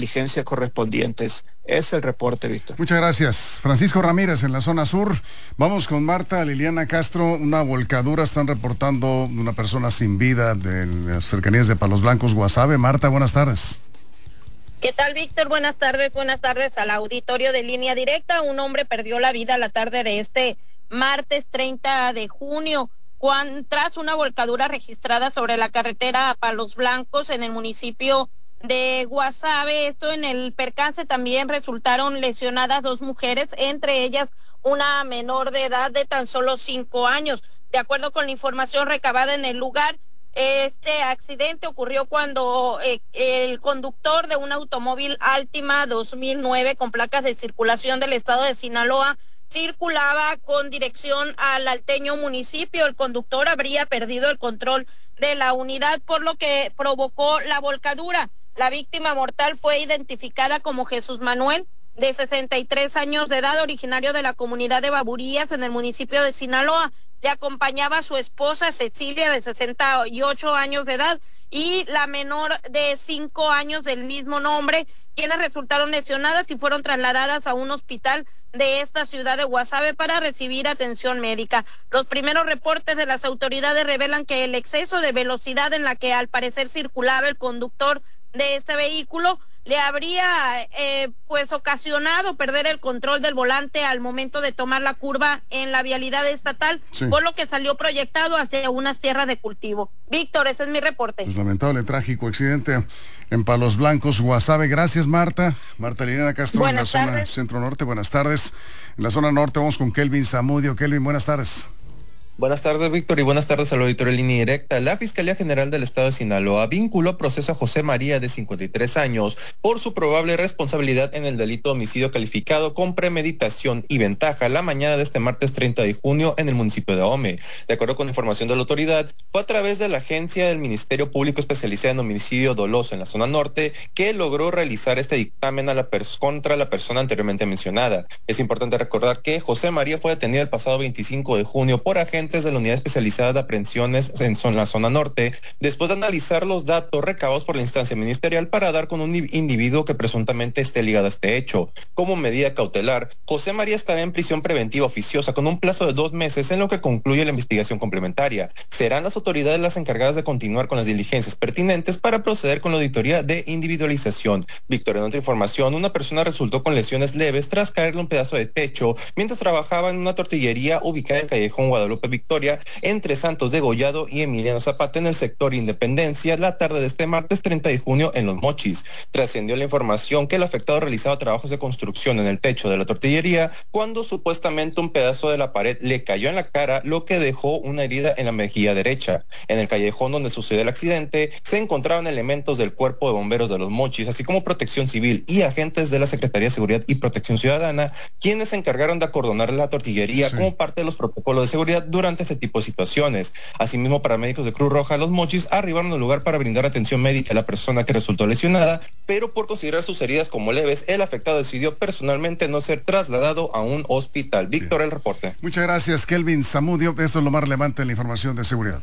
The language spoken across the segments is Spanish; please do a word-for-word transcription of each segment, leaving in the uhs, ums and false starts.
diligencias correspondientes. Es el reporte, Víctor. Muchas gracias. Francisco Ramírez en la zona sur. Vamos con Marta Liliana Castro. Una volcadura están reportando una persona sin vida de las cercanías de Palos Blancos, Guasave. Marta, buenas tardes. ¿Qué tal, Víctor? Buenas tardes, buenas tardes al auditorio de Línea Directa. Un hombre perdió la vida la tarde de este martes treinta de junio, cuando, tras una volcadura registrada sobre la carretera a Palos Blancos en el municipio de Guasave. Esto en el percance también resultaron lesionadas dos mujeres, entre ellas una menor de edad de tan solo cinco años. De acuerdo con la información recabada en el lugar, este accidente ocurrió cuando eh, el conductor de un automóvil Altima dos mil nueve con placas de circulación del estado de Sinaloa circulaba con dirección al alteño municipio. El conductor habría perdido el control de la unidad, por lo que provocó la volcadura. La víctima mortal fue identificada como Jesús Manuel, de sesenta y tres años de edad, originario de la comunidad de Baburías en el municipio de Sinaloa. Le acompañaba su esposa Cecilia, de sesenta y ocho años de edad, y la menor de cinco años del mismo nombre, quienes resultaron lesionadas y fueron trasladadas a un hospital de esta ciudad de Guasave para recibir atención médica. Los primeros reportes de las autoridades revelan que el exceso de velocidad en la que al parecer circulaba el conductor de este vehículo le habría eh, pues ocasionado perder el control del volante al momento de tomar la curva en la vialidad estatal, sí, por lo que salió proyectado hacia unas tierras de cultivo. Víctor, ese es mi reporte. Pues lamentable, trágico accidente en Palos Blancos, Guasave. Gracias, Marta. Marta Liliana Castro. Buenas en la tardes. Zona centro-norte, buenas tardes. En la zona norte vamos con Kelvin Zamudio. Kelvin, buenas tardes. Buenas tardes, Víctor, y buenas tardes al auditorio de Línea Directa. La Fiscalía General del Estado de Sinaloa vinculó a proceso a José María, de cincuenta y tres años, por su probable responsabilidad en el delito de homicidio calificado con premeditación y ventaja la mañana de este martes treinta de junio en el municipio de Ahome. De acuerdo con información de la autoridad, fue a través de la agencia del Ministerio Público especializada en homicidio doloso en la zona norte que logró realizar este dictamen a la pers- contra la persona anteriormente mencionada. Es importante recordar que José María fue detenido el pasado veinticinco de junio por agentes de la Unidad Especializada de Aprehensiones en la zona norte, después de analizar los datos recabados por la instancia ministerial para dar con un individuo que presuntamente esté ligado a este hecho. Como medida cautelar, José María estará en prisión preventiva oficiosa con un plazo de dos meses en lo que concluye la investigación complementaria. Serán las autoridades las encargadas de continuar con las diligencias pertinentes para proceder con la auditoría de individualización. Víctor, en otra información, una persona resultó con lesiones leves tras caerle un pedazo de techo mientras trabajaba en una tortillería ubicada en Callejón Guadalupe Victoria, entre Santos de Gollado y Emiliano Zapata, en el sector Independencia, la tarde de este martes treinta de junio en Los Mochis. Trascendió la información que el afectado realizaba trabajos de construcción en el techo de la tortillería cuando supuestamente un pedazo de la pared le cayó en la cara, lo que dejó una herida en la mejilla derecha. En el callejón donde sucedió el accidente se encontraban elementos del Cuerpo de Bomberos de Los Mochis, así como Protección Civil y agentes de la Secretaría de Seguridad y Protección Ciudadana, quienes se encargaron de acordonar la tortillería, sí, como parte de los protocolos de seguridad durante este tipo de situaciones. Asimismo, paramédicos de Cruz Roja Los Mochis arribaron al lugar para brindar atención médica a la persona que resultó lesionada, pero por considerar sus heridas como leves, el afectado decidió personalmente no ser trasladado a un hospital. Víctor, el reporte. Muchas gracias, Kelvin Zamudio. Esto es lo más relevante en la información de seguridad.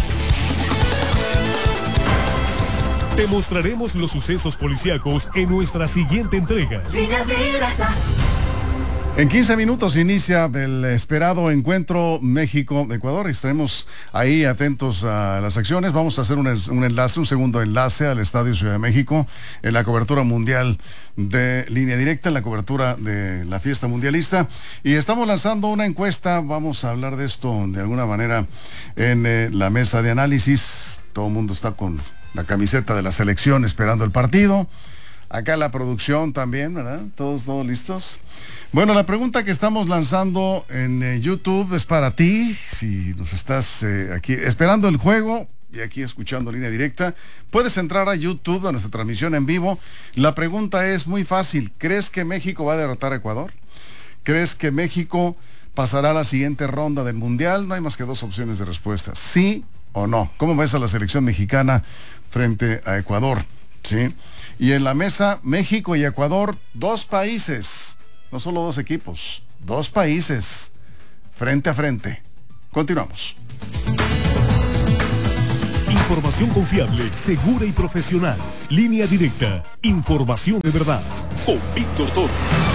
Te mostraremos los sucesos policíacos en nuestra siguiente entrega. En quince minutos inicia el esperado encuentro México-Ecuador. Estaremos ahí atentos a las acciones. Vamos a hacer un, un enlace, un segundo enlace al Estadio Ciudad de México en la cobertura mundial de Línea Directa, en la cobertura de la fiesta mundialista. Y estamos lanzando una encuesta. Vamos a hablar de esto de alguna manera en eh, la mesa de análisis. Todo el mundo está con la camiseta de la selección esperando el partido. Acá la producción también, ¿verdad? Todos, todos listos. Bueno, la pregunta que estamos lanzando en eh, YouTube es para ti. Si nos estás eh, aquí esperando el juego y aquí escuchando Línea Directa, puedes entrar a YouTube, a nuestra transmisión en vivo. La pregunta es muy fácil. ¿Crees que México va a derrotar a Ecuador? ¿Crees que México pasará a la siguiente ronda del Mundial? No hay más que dos opciones de respuesta. ¿Sí o no? ¿Cómo ves a la selección mexicana frente a Ecuador? ¿Sí? Y en la mesa, México y Ecuador, dos países, no solo dos equipos, dos países, frente a frente. Continuamos. Información confiable, segura y profesional. Línea Directa. Información de verdad. Con Víctor Toro.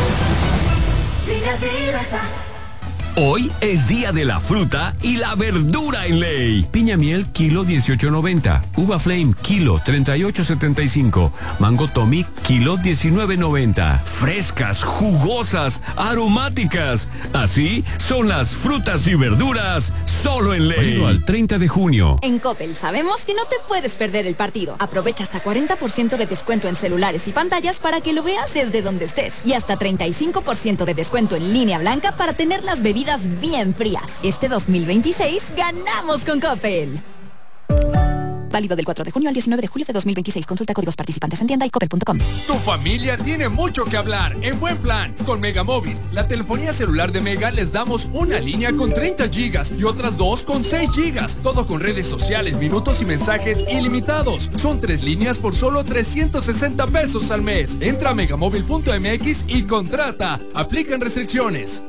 Línea Directa. Hoy es día de la fruta y la verdura en Ley. Piña miel, kilo dieciocho noventa. Uva Flame, kilo treinta y ocho setenta y cinco. Mango Tommy, kilo diecinueve noventa. Frescas, jugosas, aromáticas. Así son las frutas y verduras solo en Ley. Válido al treinta de junio. En Coppel sabemos que no te puedes perder el partido. Aprovecha hasta cuarenta por ciento de descuento en celulares y pantallas para que lo veas desde donde estés. Y hasta treinta y cinco por ciento de descuento en línea blanca para tener las bebidas bien frías. Este dos mil veintiséis ganamos con Coppel. Válido del cuatro de junio al diecinueve de julio de dos mil veintiséis. Consulta códigos participantes en tienda y coppel punto com. Tu familia tiene mucho que hablar en buen plan con Megamóvil. La telefonía celular de Mega les damos una línea con treinta gigas y otras dos con seis gigas. Todo con redes sociales, minutos y mensajes ilimitados. Son tres líneas por solo trescientos sesenta pesos al mes. Entra a megamóvil punto m x y contrata. Aplican restricciones.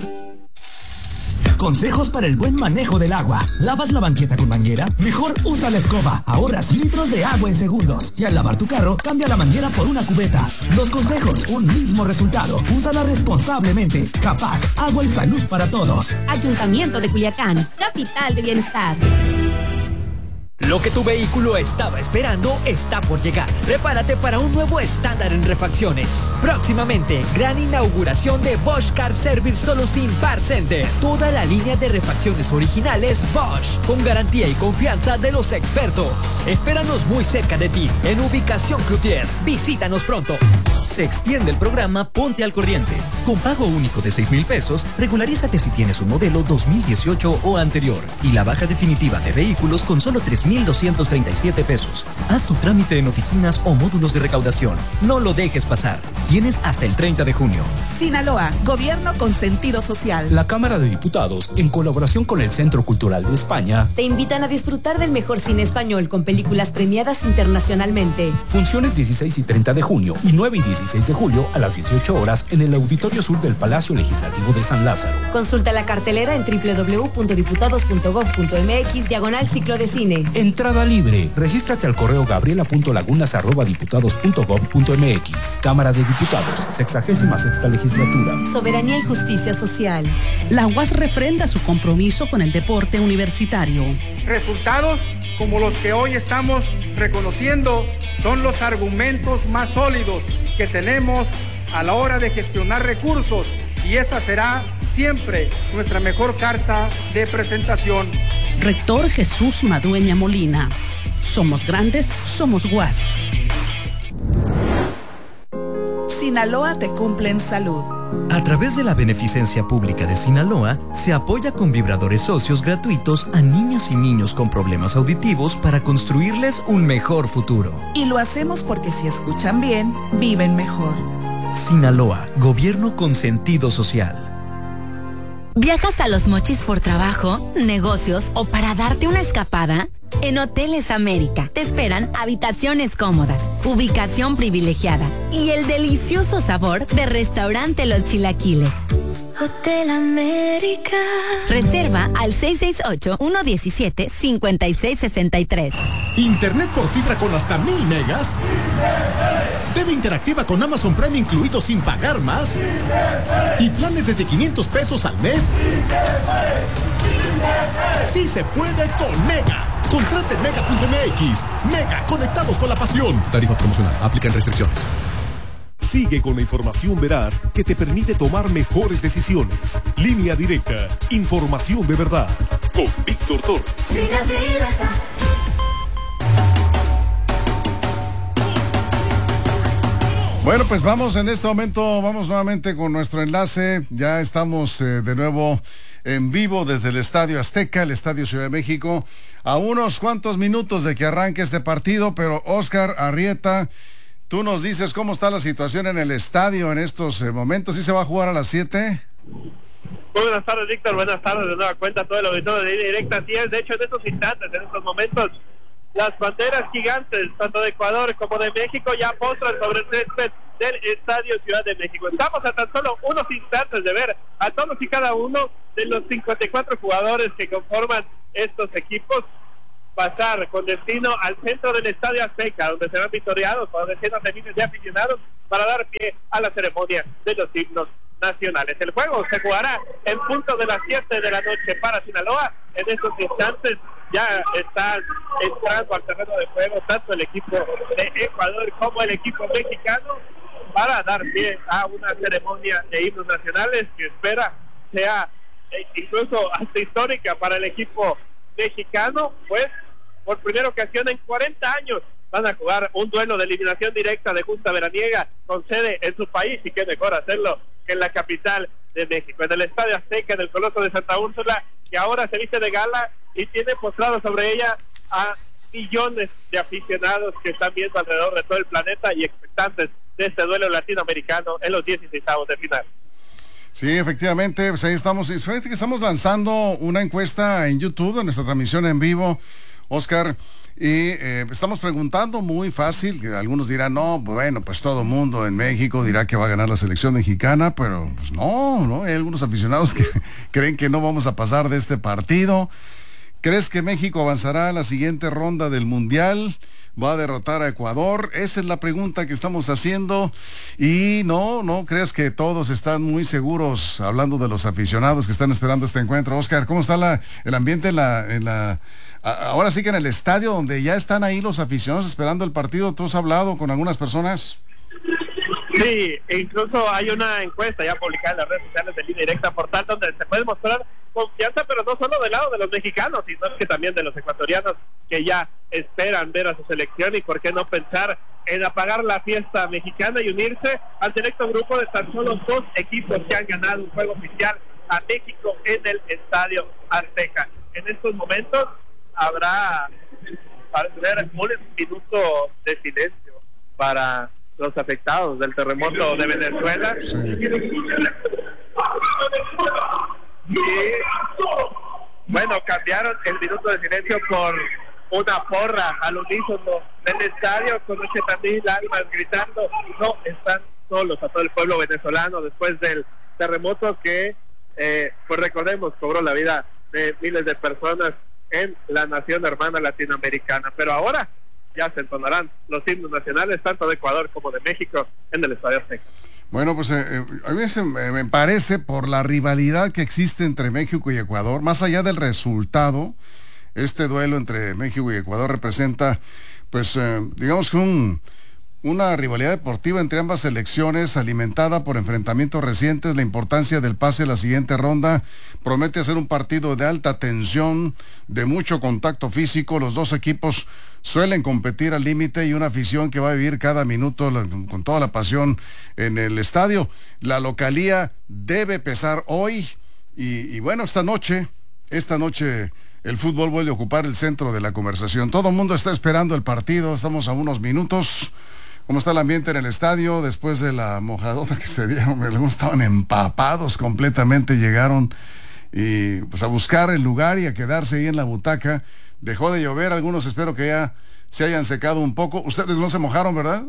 Consejos para el buen manejo del agua. ¿Lavas la banqueta con manguera? Mejor usa la escoba. Ahorras litros de agua en segundos. Y al lavar tu carro, cambia la manguera por una cubeta. Dos consejos, un mismo resultado. Úsala responsablemente. Capac, agua y salud para todos. Ayuntamiento de Culiacán, capital de bienestar. Lo que tu vehículo estaba esperando está por llegar. Prepárate para un nuevo estándar en refacciones. Próximamente, gran inauguración de Bosch Car Service Solution Part Center. Toda la línea de refacciones originales Bosch, con garantía y confianza de los expertos. Espéranos muy cerca de ti, en ubicación Cloutier. Visítanos pronto. Se extiende el programa Ponte al Corriente. Con pago único de seis mil pesos, regularízate si tienes un modelo dos mil dieciocho o anterior. Y la baja definitiva de vehículos con solo tres mil doscientos treinta y siete pesos. Haz tu trámite en oficinas o módulos de recaudación. No lo dejes pasar. Tienes hasta el treinta de junio. Sinaloa, gobierno con sentido social. La Cámara de Diputados, en colaboración con el Centro Cultural de España, te invitan a disfrutar del mejor cine español con películas premiadas internacionalmente. Funciones dieciséis y treinta de junio y nueve y dieciséis de julio a las dieciocho horas en el Auditorio Sur del Palacio Legislativo de San Lázaro. Consulta la cartelera en doble u doble u doble u punto diputados punto gob punto m x diagonal ciclo de cine. Entrada libre. Regístrate al correo gabriela punto lagunas arroba diputados punto gob punto m x. Cámara de Diputados, sexagésima sexta legislatura. Soberanía y justicia social. La U A S refrenda su compromiso con el deporte universitario. Resultados como los que hoy estamos reconociendo son los argumentos más sólidos que tenemos a la hora de gestionar recursos, y esa será siempre nuestra mejor carta de presentación. Rector Jesús Madueña Molina. Somos grandes, somos U A S. Sinaloa te cumple en salud. A través de la beneficencia pública de Sinaloa, se apoya con vibradores socios gratuitos a niñas y niños con problemas auditivos para construirles un mejor futuro. Y lo hacemos porque si escuchan bien, viven mejor. Sinaloa, gobierno con sentido social. ¿Viajas a Los Mochis por trabajo, negocios o para darte una escapada? En Hoteles América te esperan habitaciones cómodas, ubicación privilegiada y el delicioso sabor de Restaurante Los Chilaquiles. Hotel América. Reserva al seis seis ocho, uno uno siete, cinco seis seis tres. ¿Internet por fibra con hasta mil megas? ¿T V interactiva con Amazon Prime incluido sin pagar más? ¿Y planes desde quinientos pesos al mes? ¡Sí se puede con Mega! Contrate en mega punto m x. Mega, conectados con la pasión. Tarifa promocional. Aplican restricciones. Sigue con la información veraz que te permite tomar mejores decisiones. Línea Directa. Información de verdad. Con Víctor Torres. Línea Directa. Bueno, pues vamos en este momento, vamos nuevamente con nuestro enlace. Ya estamos eh, de nuevo en vivo desde el Estadio Azteca, el Estadio Ciudad de México, a unos cuantos minutos de que arranque este partido, pero Oscar Arrieta, tú nos dices cómo está la situación en el estadio en estos eh, momentos. ¿Sí se va a jugar a las siete? Muy buenas tardes, Víctor, buenas tardes de nueva cuenta a todo el auditorio de Línea Directa. Así es, de hecho en estos instantes, en estos momentos, las banderas gigantes, tanto de Ecuador como de México, ya postran sobre el césped del Estadio Ciudad de México. Estamos a tan solo unos instantes de ver a todos y cada uno de los cincuenta y cuatro jugadores que conforman estos equipos pasar con destino al centro del Estadio Azteca, donde serán victoriados por decenas de miles de aficionados para dar pie a la ceremonia de los himnos nacionales. El juego se jugará en punto de las siete de la noche para Sinaloa. En estos instantes ya están entrando al terreno de juego tanto el equipo de Ecuador como el equipo mexicano para dar pie a una ceremonia de himnos nacionales que espera sea eh, incluso hasta histórica para el equipo mexicano, pues por primera ocasión en cuarenta años van a jugar un duelo de eliminación directa de justa veraniega con sede en su país, y qué mejor hacerlo que en la capital de México, en el Estadio Azteca, en el Coloso de Santa Úrsula, que ahora se viste de gala y tiene postrado sobre ella a millones de aficionados que están viendo alrededor de todo el planeta y expectantes de este duelo latinoamericano en los dieciseisavos de final. Sí, efectivamente, pues ahí estamos. Y fíjate que estamos lanzando una encuesta en YouTube, en nuestra transmisión en vivo, Oscar, y eh, estamos preguntando muy fácil, que algunos dirán, no, bueno, pues todo mundo en México dirá que va a ganar la selección mexicana, pero pues no, no, hay algunos aficionados que creen que no vamos a pasar de este partido. ¿Crees que México avanzará a la siguiente ronda del Mundial? ¿Va a derrotar a Ecuador? Esa es la pregunta que estamos haciendo. Y no, no crees que todos están muy seguros, hablando de los aficionados que están esperando este encuentro. Oscar, ¿cómo está la, el ambiente en la, en la, ahora sí que en el estadio donde ya están ahí los aficionados esperando el partido? ¿Tú has hablado con algunas personas? Sí, incluso hay una encuesta ya publicada en las redes sociales de Línea Directa Portal, donde se puede mostrar confianza, pero no solo del lado de los mexicanos, sino que también de los ecuatorianos que ya esperan ver a su selección, y por qué no pensar en apagar la fiesta mexicana y unirse al selecto grupo de tan solo dos equipos que han ganado un juego oficial a México en el Estadio Azteca. En estos momentos habrá, parece, un minuto de silencio para los afectados del terremoto de Venezuela. Sí. Y bueno, cambiaron el minuto de silencio por una porra al unísono del estadio, con ochenta mil almas gritando: no están solos, a todo el pueblo venezolano después del terremoto que eh, pues recordemos cobró la vida de miles de personas en la nación hermana latinoamericana. Pero ahora ya se entonarán los himnos nacionales tanto de Ecuador como de México en el Estadio Azteca. Bueno, pues eh, eh, a mí se, me, me parece, por la rivalidad que existe entre México y Ecuador, más allá del resultado, este duelo entre México y Ecuador representa, pues, eh, digamos que un, una rivalidad deportiva entre ambas selecciones, alimentada por enfrentamientos recientes. La importancia del pase a la siguiente ronda promete ser un partido de alta tensión, de mucho contacto físico. Los dos equipos suelen competir al límite y una afición que va a vivir cada minuto la, con toda la pasión en el estadio. La localía debe pesar hoy y, y bueno, esta noche, esta noche el fútbol vuelve a ocupar el centro de la conversación. Todo el mundo está esperando el partido, estamos a unos minutos. ¿Cómo está el ambiente en el estadio después de la mojadota que se dieron? Algunos estaban empapados completamente, llegaron y pues a buscar el lugar y a quedarse ahí en la butaca. Dejó de llover, algunos espero que ya se hayan secado un poco. Ustedes no se mojaron, ¿verdad?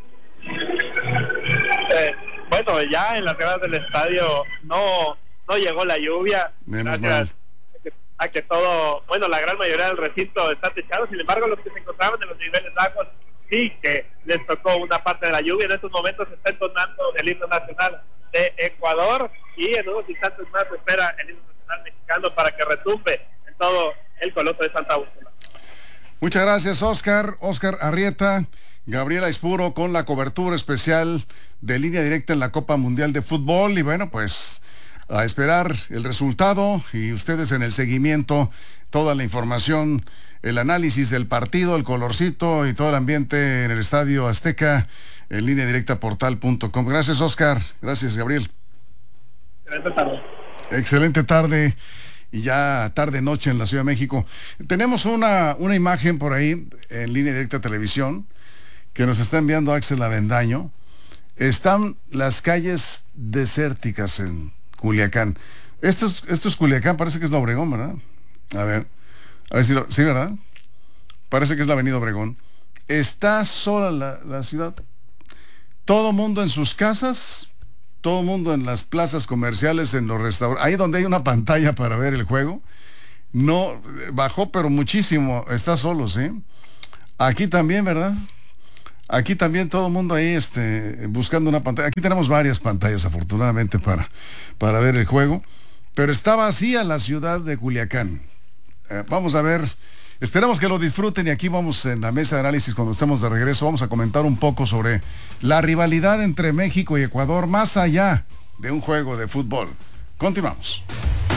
Eh, bueno, ya en las gradas del estadio no, no llegó la lluvia. Menos gracias mal. a que, a que todo, bueno, la gran mayoría del recinto está techado. Sin embargo, los que se encontraban en los niveles de agua sí que les tocó una parte de la lluvia. En estos momentos se está entonando el himno nacional de Ecuador y en unos instantes más se espera el himno nacional mexicano para que retumbe en todo el Coloso de Santa Úrsula. Muchas gracias, Oscar. Oscar Arrieta, Gabriela Ispuro con la cobertura especial de Línea Directa en la Copa Mundial de Fútbol. Y bueno, pues a esperar el resultado y ustedes en el seguimiento, toda la información, el análisis del partido, el colorcito y todo el ambiente en el Estadio Azteca en línea directa portal punto com. Gracias, Oscar. Gracias, Gabriel. Excelente tarde. Excelente tarde y ya tarde noche en la Ciudad de México. Tenemos una, una imagen por ahí en Línea Directa Televisión que nos está enviando Axel Avendaño. Están las calles desérticas en Culiacán. Esto es, esto es Culiacán, parece que es la Obregón, ¿verdad? A ver, a ver si lo, sí, ¿verdad? Parece que es la Avenida Obregón. Está sola la, la ciudad. Todo mundo en sus casas, todo mundo en las plazas comerciales, en los restaurantes, ahí donde hay una pantalla para ver el juego. No, bajó pero muchísimo, está solo, ¿sí? Aquí también, ¿verdad? Aquí también todo el mundo ahí este, buscando una pantalla. Aquí tenemos varias pantallas afortunadamente para, para ver el juego, pero está vacía la ciudad de Culiacán. Eh, vamos a ver, esperamos que lo disfruten y aquí vamos en la mesa de análisis cuando estemos de regreso, vamos a comentar un poco sobre la rivalidad entre México y Ecuador más allá de un juego de fútbol. Continuamos.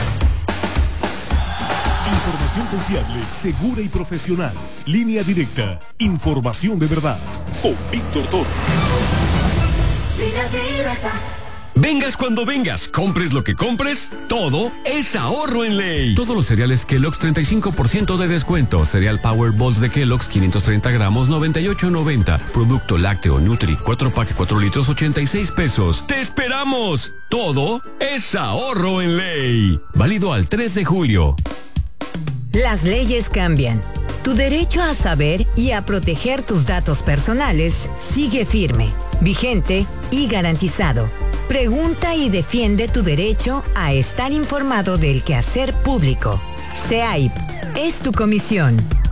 Información confiable, segura y profesional. Línea directa. Información de verdad. Con Víctor Toro. Línea directa. Vengas cuando vengas, compres lo que compres, todo es ahorro en ley. Todos los cereales Kellogg's treinta y cinco por ciento de descuento. Cereal Power Balls de Kellogg's quinientos treinta gramos noventa y ocho noventa. Producto lácteo Nutri cuatro pack cuatro litros ochenta y seis pesos. ¡Te esperamos! Todo es ahorro en ley. Válido al tres de julio. Las leyes cambian. Tu derecho a saber y a proteger tus datos personales sigue firme, vigente y garantizado. Pregunta y defiende tu derecho a estar informado del quehacer público. C E A I P es tu comisión.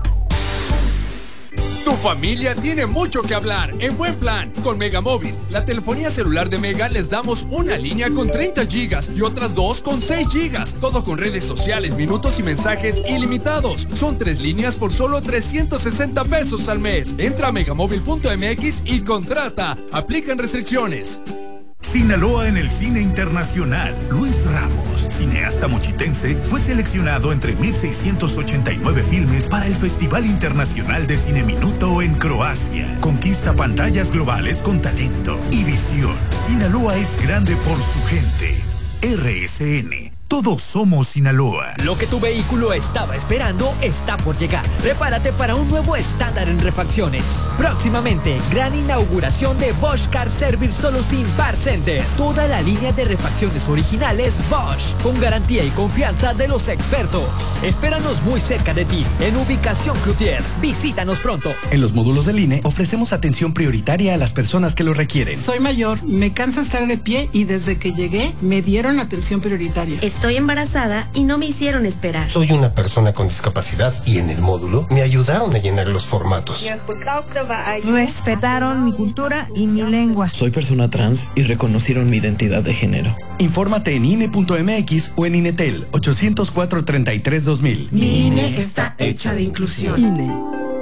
Tu familia tiene mucho que hablar en Buen Plan. Con Megamóvil, la telefonía celular de Mega, les damos una línea con treinta gigas y otras dos con seis gigas. Todo con redes sociales, minutos y mensajes ilimitados. Son tres líneas por solo trescientos sesenta pesos al mes. Entra a megamóvil punto m x y contrata. Aplican restricciones. Sinaloa en el cine internacional. Luis Ramos, cineasta mochitense, fue seleccionado entre mil seiscientos ochenta y nueve filmes para el Festival Internacional de Cine Minuto en Croacia. Conquista pantallas globales con talento y visión. Sinaloa es grande por su gente. R S N. Todos somos Sinaloa. Lo que tu vehículo estaba esperando está por llegar. Prepárate para un nuevo estándar en refacciones. Próximamente, gran inauguración de Bosch Car Service Solution Bar Center. Toda la línea de refacciones originales Bosch, con garantía y confianza de los expertos. Espéranos muy cerca de ti, en ubicación Cloutier. Visítanos pronto. En los módulos del I N E ofrecemos atención prioritaria a las personas que lo requieren. Soy mayor, me cansa estar de pie y desde que llegué me dieron atención prioritaria. Estoy embarazada y no me hicieron esperar. Soy una persona con discapacidad y en el módulo me ayudaron a llenar los formatos. Respetaron mi cultura y mi lengua. Soy persona trans y reconocieron mi identidad de género. Infórmate en I N E punto M X o en Inetel ochocientos cuatro treinta y tres dos mil. Mi I N E está hecha de inclusión. I N E.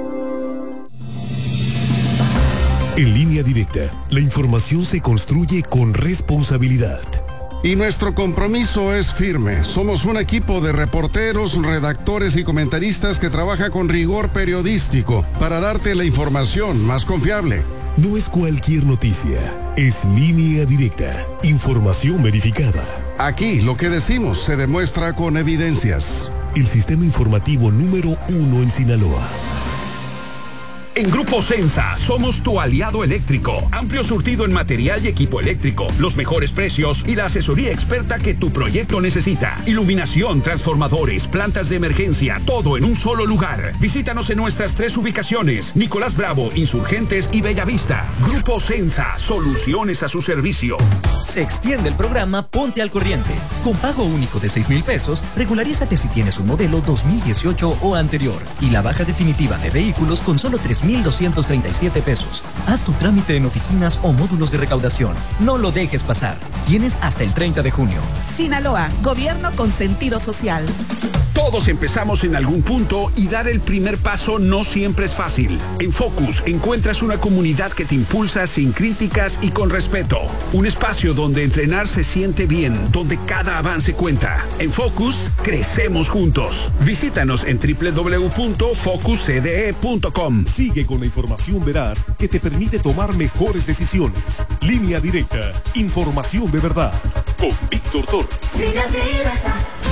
En Línea Directa, la información se construye con responsabilidad. Y nuestro compromiso es firme. Somos un equipo de reporteros, redactores y comentaristas que trabaja con rigor periodístico para darte la información más confiable. No es cualquier noticia, es Línea Directa, información verificada. Aquí lo que decimos se demuestra con evidencias. El sistema informativo número uno en Sinaloa. En Grupo Sensa somos tu aliado eléctrico. Amplio surtido en material y equipo eléctrico, los mejores precios y la asesoría experta que tu proyecto necesita. Iluminación, transformadores, plantas de emergencia, todo en un solo lugar. Visítanos en nuestras tres ubicaciones: Nicolás Bravo, Insurgentes y Bellavista. Grupo Sensa, soluciones a su servicio. Se extiende el programa Ponte al Corriente. Con pago único de seis mil pesos, regularízate si tienes un modelo dos mil dieciocho o anterior. Y la baja definitiva de vehículos con solo tres mil doscientos treinta y siete pesos. Haz tu trámite en oficinas o módulos de recaudación. No lo dejes pasar. Tienes hasta el treinta de junio. Sinaloa, gobierno con sentido social. Todos empezamos en algún punto y dar el primer paso no siempre es fácil. En Focus encuentras una comunidad que te impulsa sin críticas y con respeto. Un espacio donde entrenar se siente bien, donde cada avance cuenta. En Focus, crecemos juntos. Visítanos en doble u doble u doble u punto focus c d e punto com. Sigue con la información veraz que te permite tomar mejores decisiones. Línea Directa, información de verdad. Con Víctor Torres. Línea Directa.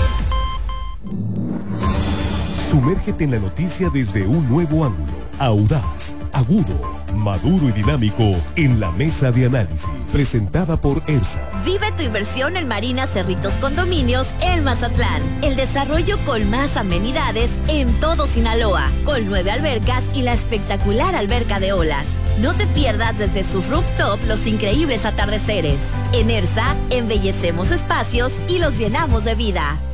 Sumérgete en la noticia desde un nuevo ángulo, audaz, agudo, maduro y dinámico en la mesa de análisis, presentada por ERSA. Vive tu inversión en Marina Cerritos Condominios en Mazatlán. El desarrollo con más amenidades en todo Sinaloa, con nueve albercas y la espectacular alberca de olas. No te pierdas desde su rooftop los increíbles atardeceres. En ERSA, embellecemos espacios y los llenamos de vida.